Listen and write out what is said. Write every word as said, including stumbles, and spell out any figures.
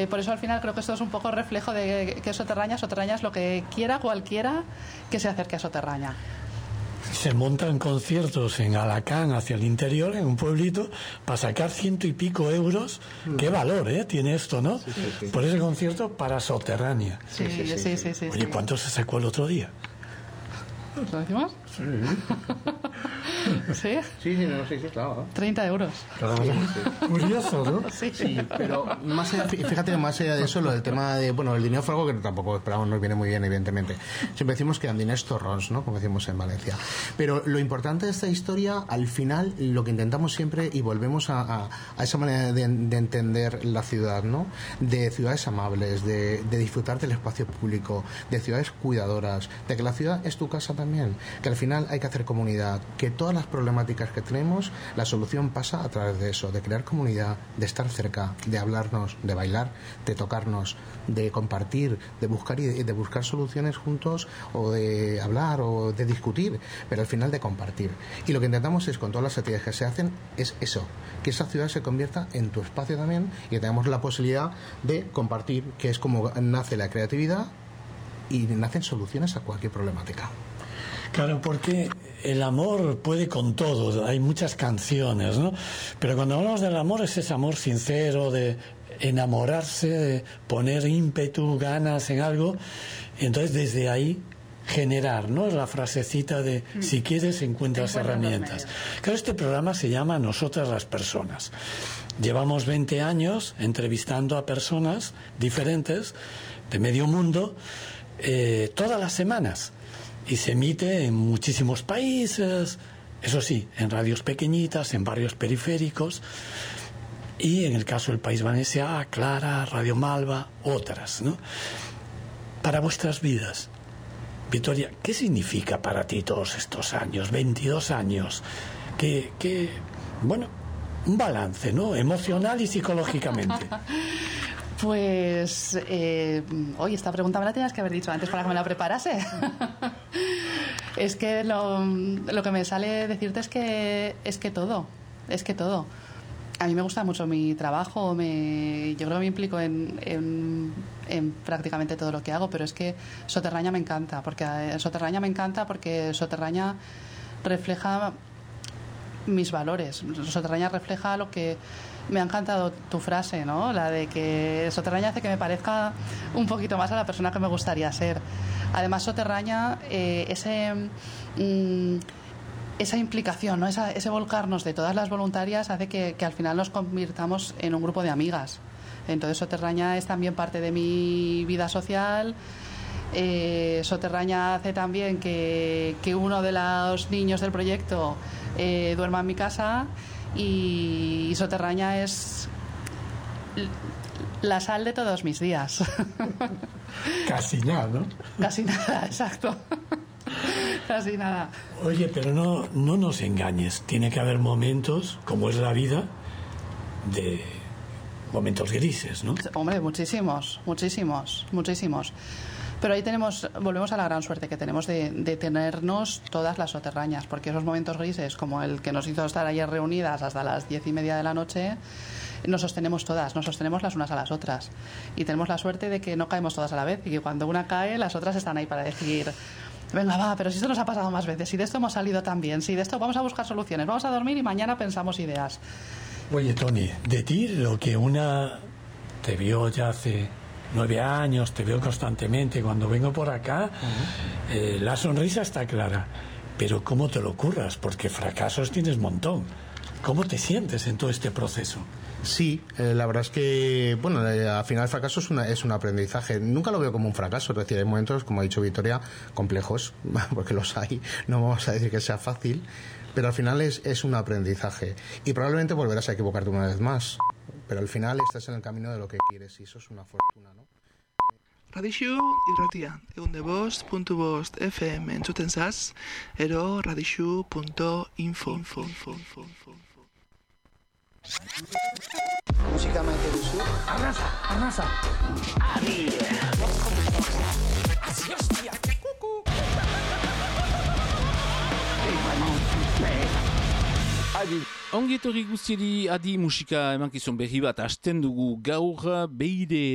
Eh, por eso al final creo que esto es un poco reflejo de que Soterraña, Soterraña es lo que quiera cualquiera que se acerque a Soterraña. Se montan conciertos en Alacant, hacia el interior, en un pueblito, para sacar ciento y pico euros. Mm. Qué valor, ¿eh? Tiene esto, ¿no? Sí, sí, sí. Por ese concierto para Soterraña. Sí, sí, sí. sí, sí, sí Oye, ¿cuánto se sacó el otro día? ¿Lo decimos? Sí. ¿Sí? Sí, sí, no, sí, sí, claro. treinta euros. Claro, sí, sí. Curioso, ¿no? Sí. Sí, pero más allá, fíjate que más allá de eso, lo del tema de, bueno, el dinero fue algo que tampoco esperamos, nos viene muy bien, evidentemente. Siempre decimos que diners torrons, ¿no? Como decimos en Valencia. Pero lo importante de esta historia, al final, lo que intentamos siempre, y volvemos a, a, a esa manera de, de entender la ciudad, ¿no? De ciudades amables, de, de disfrutar del espacio público, de ciudades cuidadoras, de que la ciudad es tu casa también, que al final hay que hacer comunidad, que todas las problemáticas que tenemos, la solución pasa a través de eso, de crear comunidad, de estar cerca, de hablarnos, de bailar, de tocarnos, de compartir, de buscar y de, de buscar soluciones juntos, o de hablar o de discutir, pero al final de compartir. Y lo que intentamos es, con todas las actividades que se hacen, es eso, que esa ciudad se convierta en tu espacio también, y que tengamos la posibilidad de compartir, que es como nace la creatividad y nacen soluciones a cualquier problemática. Claro, porque el amor puede con todo, hay muchas canciones, ¿no? Pero cuando hablamos del amor es ese amor sincero, de enamorarse, de poner ímpetu, ganas en algo, y entonces desde ahí generar, ¿no? La frasecita de mm. si quieres encuentras herramientas. Claro, este programa se llama Nosotras las Personas. Llevamos veinte años entrevistando a personas diferentes de medio mundo eh, todas las semanas. Y se emite en muchísimos países, eso sí, en radios pequeñitas, en barrios periféricos, y en el caso del País Valencià, Clara, Radio Malva, otras, ¿no? Para vuestras vidas, Victoria, ¿qué significa para ti todos estos años, veintidós años? Que, que bueno, un balance, ¿no? Emocional y psicológicamente. Pues, eh, oye, esta pregunta me la tenías que haber dicho antes para que me la preparase. Es que lo, lo que me sale decirte es que es que todo, es que todo. A mí me gusta mucho mi trabajo, me, yo creo que me implico en, en, en prácticamente todo lo que hago, pero es que Soterraña me encanta, porque Soterraña me encanta porque Soterraña refleja mis valores. Soterraña refleja lo que... Me ha encantado tu frase, ¿no? La de que Soterraña hace que me parezca un poquito más a la persona que me gustaría ser. Además, Soterraña, eh, ese, mm, esa implicación, ¿no? Esa, ese volcarnos de todas las voluntarias hace que, que al final nos convirtamos en un grupo de amigas. Entonces, Soterraña es también parte de mi vida social. Eh, Soterraña hace también que, que uno de los niños del proyecto eh, duerma en mi casa. Y Soterraña es la sal de todos mis días. Casi nada, ¿no? Casi nada, exacto. Casi nada. Oye, pero no, no nos engañes. Tiene que haber momentos, como es la vida, de momentos grises, ¿no? Hombre, muchísimos, muchísimos, muchísimos. Pero ahí tenemos, volvemos a la gran suerte que tenemos de, de tenernos todas las soterrañas, porque esos momentos grises, como el que nos hizo estar ayer reunidas hasta las diez y media de la noche, nos sostenemos todas, nos sostenemos las unas a las otras. Y tenemos la suerte de que no caemos todas a la vez, y que cuando una cae, las otras están ahí para decir, venga, va, pero si esto nos ha pasado más veces, si de esto hemos salido tan bien, si de esto vamos a buscar soluciones, vamos a dormir y mañana pensamos ideas. Oye, Toni, de ti lo que una te vio ya hace... nueve años, te veo constantemente cuando vengo por acá, uh-huh. eh, la sonrisa está clara, pero ¿cómo te lo curras? Porque fracasos tienes montón. ¿Cómo te sientes en todo este proceso? Sí, eh, la verdad es que, bueno, eh, al final el fracaso es, una, es un aprendizaje. Nunca lo veo como un fracaso, es decir, hay momentos, como ha dicho Victoria, complejos, porque los hay, no vamos a decir que sea fácil, pero al final es, es un aprendizaje. Y probablemente volverás a equivocarte una vez más, pero al final estás en el camino de lo que quieres y eso es una fortuna, ¿no? Radixu irratia, egunde bost puntu bost F M entzuten zaz, ero radixu puntu info. Musika maite duzu? Arnasa, arnasa. Adi. Asi hostia. Kuku. Adi. Ongi etorri guztieri adi musika emankizun berri bat hasten dugu gaur beide